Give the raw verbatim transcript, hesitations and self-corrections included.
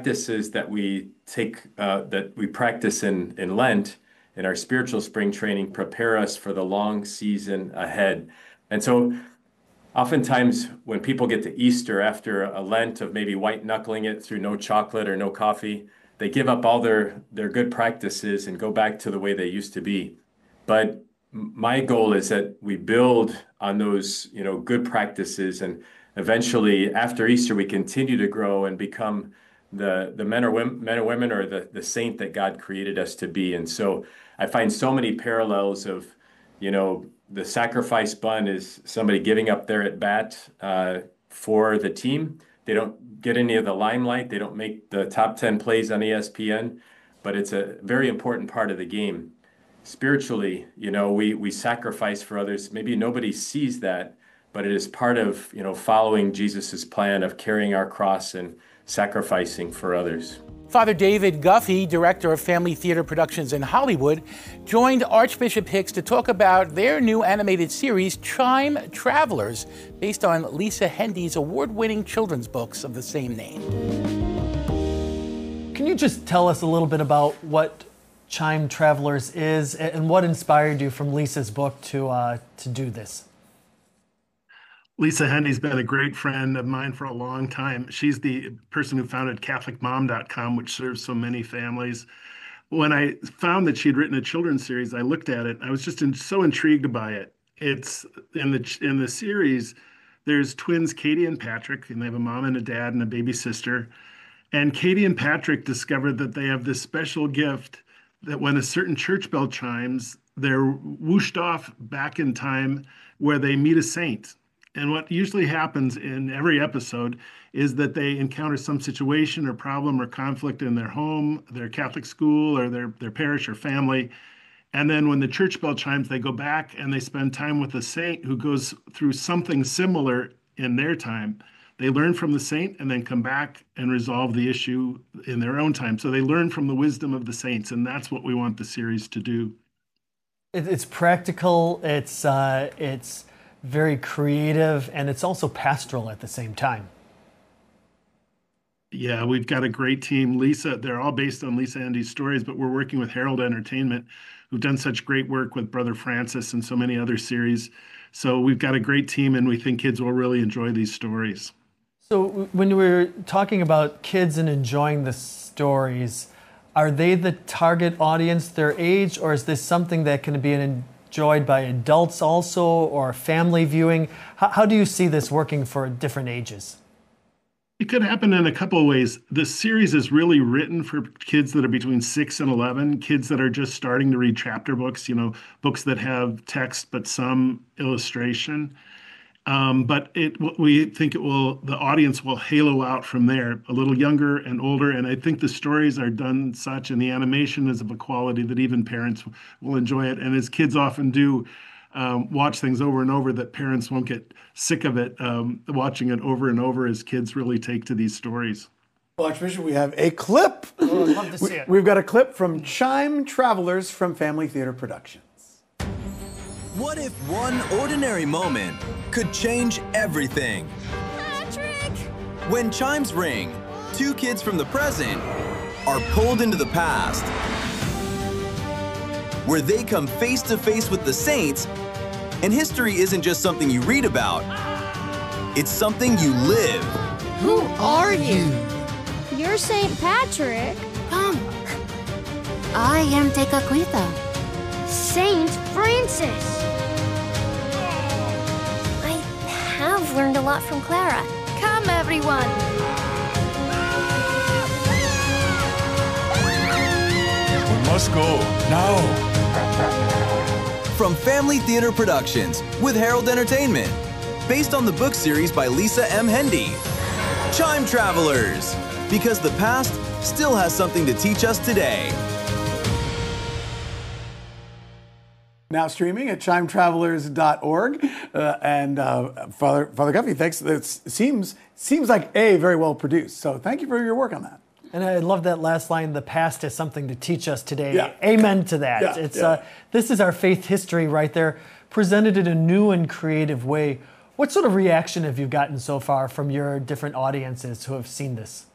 practices that we take, uh, that we practice in, in Lent, in our spiritual spring training, prepare us for the long season ahead. And so oftentimes when people get to Easter after a Lent of maybe white knuckling it through no chocolate or no coffee, they give up all their, their good practices and go back to the way they used to be. But my goal is that we build on those, you know, good practices, and eventually after Easter, we continue to grow and become the, the men or women, men or women or the, the saint that God created us to be. And so I find so many parallels of, you know, the sacrifice bun is somebody giving up their at bat uh, for the team. They don't get any of the limelight. They don't make the top ten plays on E S P N, but it's a very important part of the game. Spiritually, you know, we we sacrifice for others. Maybe nobody sees that, but it is part of, you know, following Jesus's plan of carrying our cross and sacrificing for others. Father David Guffey, director of Family Theater Productions in Hollywood, joined Archbishop Hicks to talk about their new animated series, Chime Travelers, based on Lisa Hendy's award-winning children's books of the same name. Can you just tell us a little bit about what Chime Travelers is and what inspired you from Lisa's book to uh, to do this? Lisa Hendy's been a great friend of mine for a long time. She's the person who founded Catholic Mom dot com, which serves so many families. When I found that she'd written a children's series, I looked at it. I was just in, so intrigued by it. It's in the in the series, there's twins Katie and Patrick, and they have a mom and a dad and a baby sister. And Katie and Patrick discovered that they have this special gift that when a certain church bell chimes, they're whooshed off back in time where they meet a saint. And what usually happens in every episode is that they encounter some situation or problem or conflict in their home, their Catholic school, or their, their parish or family. And then when the church bell chimes, they go back and they spend time with a saint who goes through something similar in their time. They learn from the saint and then come back and resolve the issue in their own time. So they learn from the wisdom of the saints, and that's what we want the series to do. It's practical, it's uh, it's very creative, and it's also pastoral at the same time. Yeah, we've got a great team. Lisa, they're all based on Lisa Hendy's stories, but we're working with Herald Entertainment, who've done such great work with Brother Francis and so many other series. So we've got a great team, and we think kids will really enjoy these stories. So when we're talking about kids and enjoying the stories, are they the target audience, their age, or is this something that can be enjoyed by adults also, or family viewing? How, how do you see this working for different ages? It could happen in a couple of ways. The series is really written for kids that are between six and eleven, kids that are just starting to read chapter books, you know, books that have text but some illustration. Um, but it, we think it will, the audience will halo out from there, a little younger and older. And I think the stories are done such, and the animation is of a quality that even parents will enjoy it. And as kids often do, um, watch things over and over, that parents won't get sick of it, um, watching it over and over as kids really take to these stories. Well, Archbishop, we have a clip. Oh, I'd love to see we, it. We've got a clip from Chime Travelers from Family Theater Productions. What if one ordinary moment could change everything? Patrick! When chimes ring, two kids from the present are pulled into the past, where they come face to face with the saints, and history isn't just something you read about, it's something you live. Who are you? You're Saint Patrick. Um, I am Tekakwitha. Saint Francis. I've learned a lot from Clara. Come, everyone. We must go now. From Family Theater Productions with Herald Entertainment, based on the book series by Lisa M. Hendy. Chime Travelers, because the past still has something to teach us today. Now streaming at chime travelers dot org. Uh, and uh, Father Father Guffey, thanks. It seems seems like a very well produced. So thank you for your work on that. And I love that last line, the past has something to teach us today. Yeah. Amen to that. Yeah, it's yeah. Uh, this is our faith history right there, presented in a new and creative way. What sort of reaction have you gotten so far from your different audiences who have seen this?